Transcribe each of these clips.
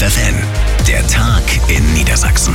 FFN, der Tag in Niedersachsen.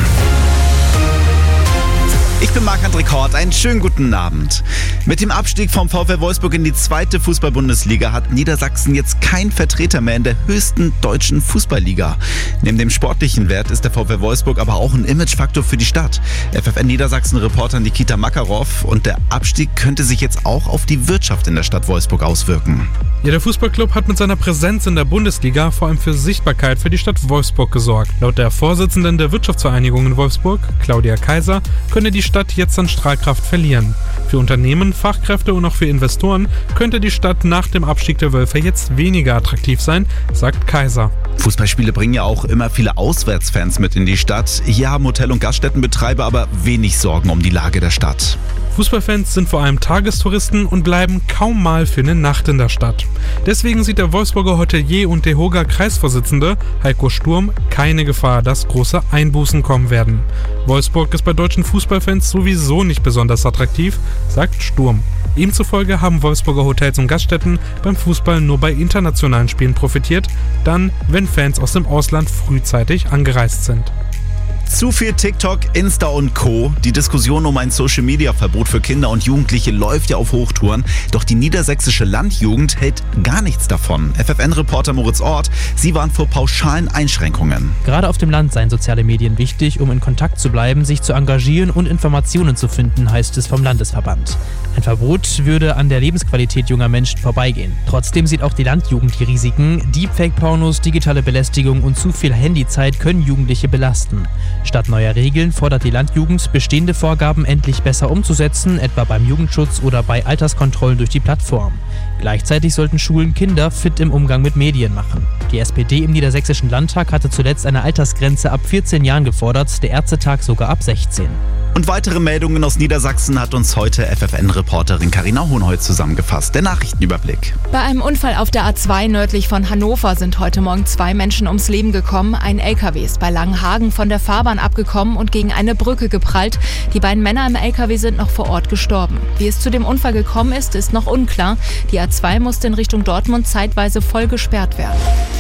Ich bin Marc-André Kort, einen schönen guten Abend. Mit dem Abstieg vom VfL Wolfsburg in die 2. Fußball-Bundesliga hat Niedersachsen jetzt keinen Vertreter mehr in der höchsten deutschen Fußballliga. Neben dem sportlichen Wert ist der VfL Wolfsburg aber auch ein Imagefaktor für die Stadt. FFN Niedersachsen-Reporter Nikita Makarov, und der Abstieg könnte sich jetzt auch auf die Wirtschaft in der Stadt Wolfsburg auswirken. Ja, der Fußballclub hat mit seiner Präsenz in der Bundesliga vor allem für Sichtbarkeit für die Stadt Wolfsburg gesorgt. Laut der Vorsitzenden der Wirtschaftsvereinigung in Wolfsburg, Claudia Kaiser, könne die Stadt jetzt an Strahlkraft verlieren. Für Unternehmen, Fachkräfte und auch für Investoren könnte die Stadt nach dem Abstieg der Wölfe jetzt weniger attraktiv sein, sagt Kaiser. Fußballspiele bringen ja auch immer viele Auswärtsfans mit in die Stadt. Hier haben Hotel- und Gaststättenbetreiber aber wenig Sorgen um die Lage der Stadt. Fußballfans sind vor allem Tagestouristen und bleiben kaum mal für eine Nacht in der Stadt. Deswegen sieht der Wolfsburger Hotelier und DEHOGA Kreisvorsitzende Heiko Sturm keine Gefahr, dass große Einbußen kommen werden. Wolfsburg ist bei deutschen Fußballfans sowieso nicht besonders attraktiv, sagt Sturm. Ihm zufolge haben Wolfsburger Hotels und Gaststätten beim Fußball nur bei internationalen Spielen profitiert, dann, wenn Fans aus dem Ausland frühzeitig angereist sind. Zu viel TikTok, Insta und Co. Die Diskussion um ein Social-Media-Verbot für Kinder und Jugendliche läuft ja auf Hochtouren. Doch die niedersächsische Landjugend hält gar nichts davon. FFN-Reporter Moritz Ort, sie warnt vor pauschalen Einschränkungen. Gerade auf dem Land seien soziale Medien wichtig, um in Kontakt zu bleiben, sich zu engagieren und Informationen zu finden, heißt es vom Landesverband. Ein Verbot würde an der Lebensqualität junger Menschen vorbeigehen. Trotzdem sieht auch die Landjugend die Risiken. Deepfake-Pornos, digitale Belästigung und zu viel Handyzeit können Jugendliche belasten. Statt neuer Regeln fordert die Landjugend, bestehende Vorgaben endlich besser umzusetzen, etwa beim Jugendschutz oder bei Alterskontrollen durch die Plattform. Gleichzeitig sollten Schulen Kinder fit im Umgang mit Medien machen. Die SPD im Niedersächsischen Landtag hatte zuletzt eine Altersgrenze ab 14 Jahren gefordert, der Ärztetag sogar ab 16. Und weitere Meldungen aus Niedersachsen hat uns heute FFN-Reporterin Carina Hohenholz zusammengefasst. Der Nachrichtenüberblick. Bei einem Unfall auf der A2 nördlich von Hannover sind heute Morgen 2 Menschen ums Leben gekommen. Ein LKW ist bei Langenhagen von der Fahrbahn abgekommen und gegen eine Brücke geprallt. Die beiden Männer im LKW sind noch vor Ort gestorben. Wie es zu dem Unfall gekommen ist, ist noch unklar. Die A2 musste in Richtung Dortmund zeitweise voll gesperrt werden.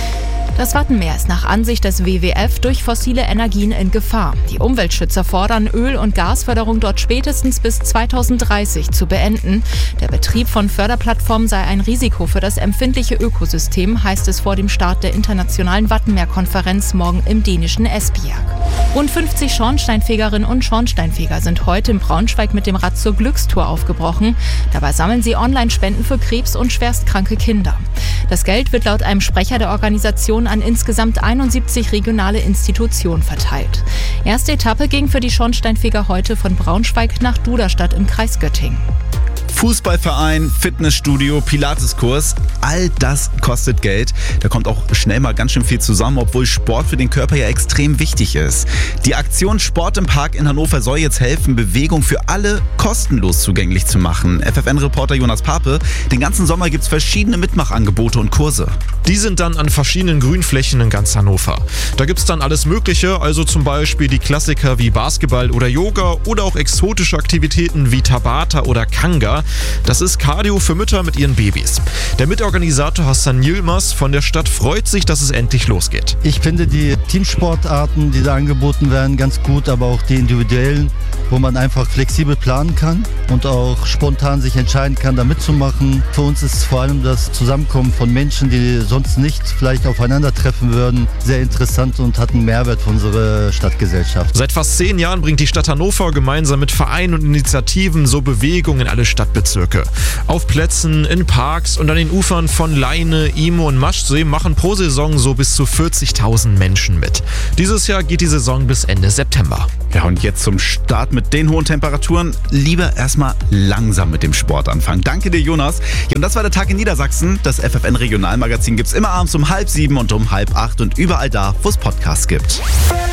Das Wattenmeer ist nach Ansicht des WWF durch fossile Energien in Gefahr. Die Umweltschützer fordern, Öl- und Gasförderung dort spätestens bis 2030 zu beenden. Der Betrieb von Förderplattformen sei ein Risiko für das empfindliche Ökosystem, heißt es vor dem Start der internationalen Wattenmeer-Konferenz morgen im dänischen Esbjerg. Rund 50 Schornsteinfegerinnen und Schornsteinfeger sind heute in Braunschweig mit dem Rad zur Glückstour aufgebrochen. Dabei sammeln sie Online-Spenden für Krebs- und schwerstkranke Kinder. Das Geld wird laut einem Sprecher der Organisation an insgesamt 71 regionale Institutionen verteilt. Erste Etappe ging für die Schornsteinfeger heute von Braunschweig nach Duderstadt im Kreis Göttingen. Fußballverein, Fitnessstudio, Pilateskurs, all das kostet Geld. Da kommt auch schnell mal ganz schön viel zusammen, obwohl Sport für den Körper ja extrem wichtig ist. Die Aktion Sport im Park in Hannover soll jetzt helfen, Bewegung für alle kostenlos zugänglich zu machen. FFN-Reporter Jonas Pape, den ganzen Sommer gibt es verschiedene Mitmachangebote und Kurse. Die sind dann an verschiedenen Grünflächen in ganz Hannover. Da gibt es dann alles Mögliche, also zum Beispiel die Klassiker wie Basketball oder Yoga oder auch exotische Aktivitäten wie Tabata oder Kanga. Das ist Cardio für Mütter mit ihren Babys. Der Mitorganisator Hassan Yilmaz von der Stadt freut sich, dass es endlich losgeht. Ich finde die Teamsportarten, die da angeboten werden, ganz gut, aber auch die individuellen, wo man einfach flexibel planen kann und auch spontan sich entscheiden kann, da mitzumachen. Für uns ist vor allem das Zusammenkommen von Menschen, die sonst nicht vielleicht aufeinandertreffen würden, sehr interessant und hat einen Mehrwert für unsere Stadtgesellschaft. Seit fast 10 Jahren bringt die Stadt Hannover gemeinsam mit Vereinen und Initiativen so Bewegung in alle Stadtbezirke. Auf Plätzen, in Parks und an den Ufern von Leine, Imo und Maschsee machen pro Saison so bis zu 40.000 Menschen mit. Dieses Jahr geht die Saison bis Ende September. Ja, und jetzt zum Start mit den hohen Temperaturen. Lieber erstmal langsam mit dem Sport anfangen. Danke dir, Jonas. Ja, und das war der Tag in Niedersachsen. Das FFN Regionalmagazin gibt's immer abends um 7:30 und um 7:30 und überall da, wo es Podcasts gibt.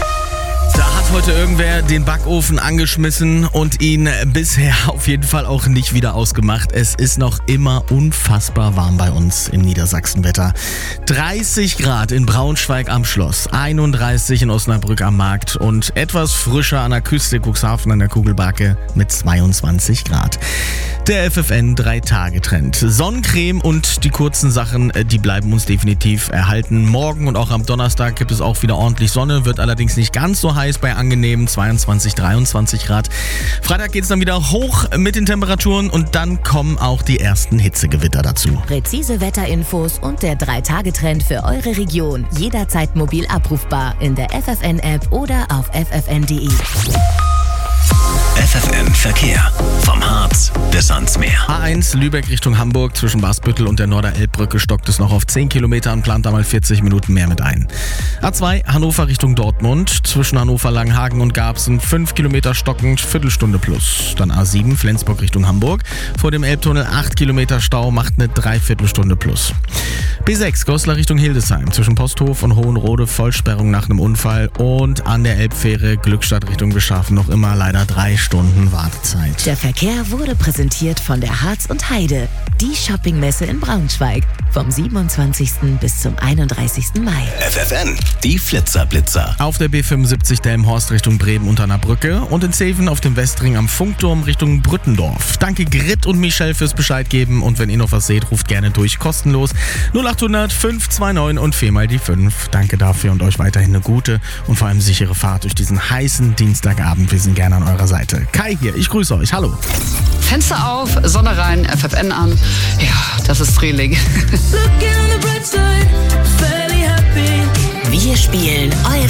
Da hat heute irgendwer den Backofen angeschmissen und ihn bisher auf jeden Fall auch nicht wieder ausgemacht. Es ist noch immer unfassbar warm bei uns im Niedersachsenwetter. 30 Grad in Braunschweig am Schloss, 31 in Osnabrück am Markt und etwas frischer an der Küste, Cuxhaven an der Kugelbake mit 22 Grad. Der FFN 3-Tage-Trend. Sonnencreme und die kurzen Sachen, die bleiben uns definitiv erhalten. Morgen und auch am Donnerstag gibt es auch wieder ordentlich Sonne, wird allerdings nicht ganz so heiß bei angenehmen 22, 23 Grad. Freitag geht es dann wieder hoch mit den Temperaturen und dann kommen auch die ersten Hitzegewitter dazu. Präzise Wetterinfos und der 3-Tage-Trend für eure Region. Jederzeit mobil abrufbar in der FFN-App oder auf ffn.de. FFN Verkehr. Vom Harz bis ans Meer. A1 Lübeck Richtung Hamburg zwischen Basbüttel und der Norderelbbrücke stockt es noch auf 10 Kilometer und plant da mal 40 Minuten mehr mit ein. A2 Hannover Richtung Dortmund zwischen Hannover Langenhagen und Garbsen 5 Kilometer stockend, Viertelstunde plus. Dann A7 Flensburg Richtung Hamburg. Vor dem Elbtunnel 8 Kilometer Stau, macht eine Dreiviertelstunde plus. B6 Goslar Richtung Hildesheim zwischen Posthof und Hohenrode Vollsperrung nach einem Unfall und an der Elbfähre Glückstadt Richtung Beschaffen noch immer leider 3 Stunden Wartezeit. Der Verkehr wurde präsentiert von der Harz und Heide, die Shoppingmesse in Braunschweig, vom 27. bis zum 31. Mai. FFN, die Flitzer-Blitzer. Auf der B75 Delmenhorst Richtung Bremen unter einer Brücke und in Zeven auf dem Westring am Funkturm Richtung Brüttendorf. Danke Grit und Michelle fürs Bescheid geben und wenn ihr noch was seht, ruft gerne durch, kostenlos 0800 529 und 4 mal die 5. Danke dafür und euch weiterhin eine gute und vor allem sichere Fahrt durch diesen heißen Dienstagabend. Wir sind gerne an eurer Seite. Kai hier, ich grüße euch. Hallo. Fenster auf, Sonne rein, FFN an. Ja, das ist Frühling. Wir spielen eure